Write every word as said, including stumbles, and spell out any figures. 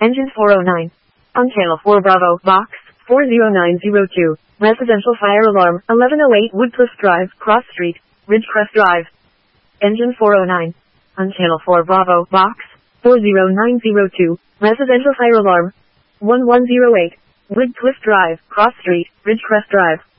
Engine four oh nine. Untail four Bravo, box, four oh nine oh two. Residential fire alarm, eleven oh eight Woodcliff Drive, Cross Street, Ridgecrest Drive. Engine four oh nine. Untail four Bravo, box, four oh nine oh two. Residential fire alarm, one one oh eight. Woodcliff Drive, Cross Street, Ridgecrest Drive.